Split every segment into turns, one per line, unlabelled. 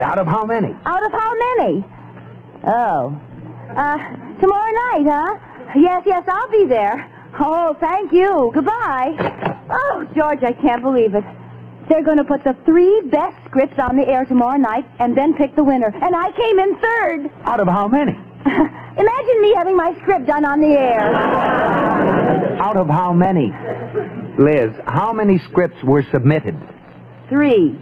Out of how many?
Out of how many? Oh. Tomorrow night, huh? Yes, I'll be there. Oh, thank you. Goodbye. Oh, George, I can't believe it. They're going to put the 3 best scripts on the air tomorrow night and then pick the winner. And I came in 3rd.
Out of how many?
Imagine me having my script done on the air.
Out of how many? Liz, how many scripts were submitted?
3.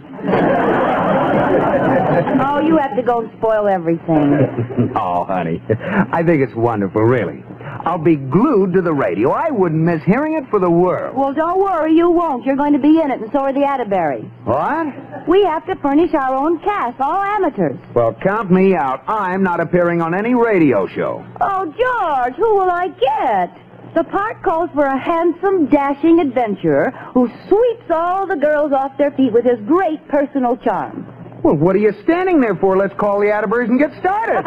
Oh, you have to go and spoil everything.
Oh, honey, I think it's wonderful, really. I'll be glued to the radio. I wouldn't miss hearing it for the world.
Well, don't worry, you won't. You're going to be in it, and so are the Atterberry.
What?
We have to furnish our own cast, all amateurs.
Well, count me out. I'm not appearing on any radio show.
Oh, George, who will I get? The part calls for a handsome, dashing adventurer who sweeps all the girls off their feet with his great personal charm.
Well, what are you standing there for? Let's call the Atterberries and get started.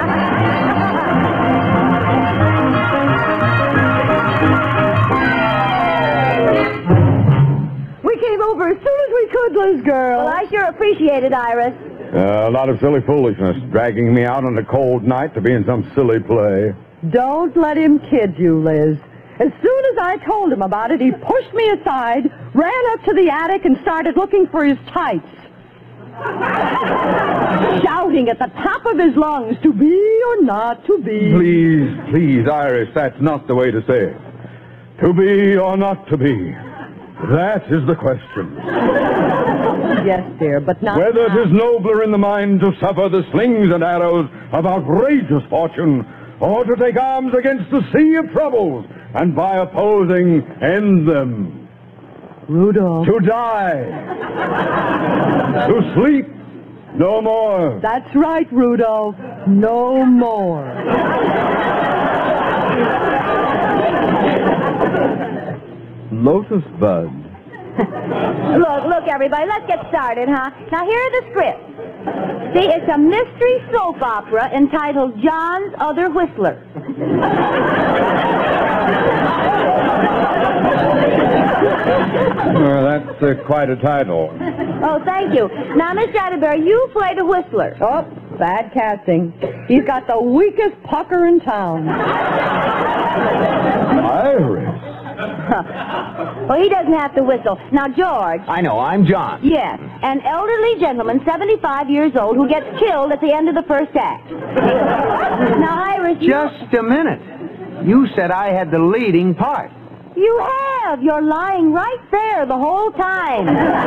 We came over as soon as we could, Liz girl. Well, I sure appreciate it, Iris.
A lot of silly foolishness, dragging me out on a cold night to be in some silly play.
Don't let him kid you, Liz. As soon as I told him about it, he pushed me aside, ran up to the attic, and started looking for his tights. Shouting at the top of his lungs, to be or not to be.
Please, Iris, that's not the way to say it. To be or not to be. That is the question.
Yes, dear, but not
Whether
now.
it is nobler in the mind to suffer the slings and arrows of outrageous fortune, or to take arms against the sea of troubles, and by opposing, end them.
Rudolph.
To die. To sleep. No more.
That's right, Rudolph. No more.
Lotus Bud.
Look, everybody, let's get started, huh? Now, here are the scripts. See, it's a mystery soap opera entitled John's Other Whistler.
Well, that's quite a title.
Oh, thank you. Now, Mr. Atterbury, you play the Whistler.
Oh, bad casting. He's got the weakest pucker in town.
Iris.
Well, he doesn't have to whistle. Now, George.
I know, I'm John.
Yes, an elderly gentleman, 75 years old, who gets killed at the end of the first act. Now, Iris,
Just a minute. You said I had the leading part.
You have. You're lying right there the whole time.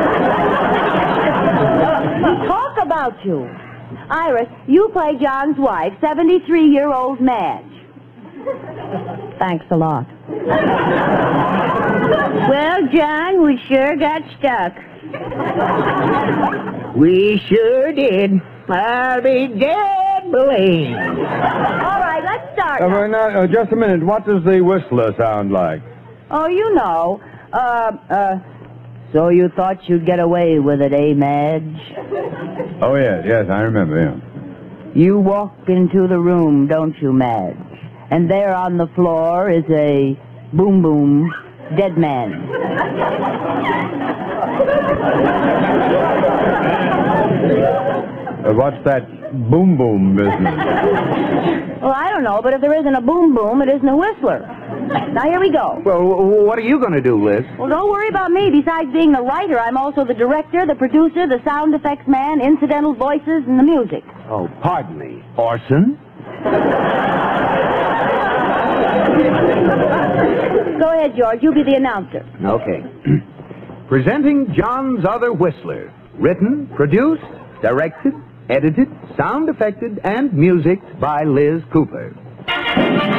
We talk about you. Iris, you play John's wife, 73-year-old Madge.
Thanks a lot.
Well, John, we sure got stuck.
We sure did. I'll be dead blamed.
All right, let's start.
Now, just a minute. What does the Whistler sound like?
Oh, you know. So you thought you'd get away with it, eh, Madge?
Oh, yes, I remember, yeah.
You walk into the room, don't you, Madge? And there on the floor is a boom-boom dead man.
What's that boom-boom business?
Well, I don't know, but if there isn't a boom-boom, it isn't a whistler. Now, here we go.
Well, what are you going to do, Liz?
Well, don't worry about me. Besides being the writer, I'm also the director, the producer, the sound effects man, incidental voices, and the music.
Oh, pardon me. Orson?
Go ahead, George. You be the announcer.
Okay. Presenting John's Other Whistler. Written, produced, directed, edited, sound effected, and musicked by Liz Cooper.